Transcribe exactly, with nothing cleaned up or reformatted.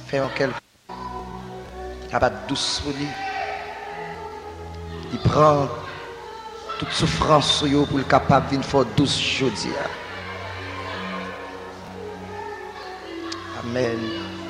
Fais en quelque abat douce pour lui. Il prend toute souffrance sur lui pour le capable d'une fois douce jeudi. Amen.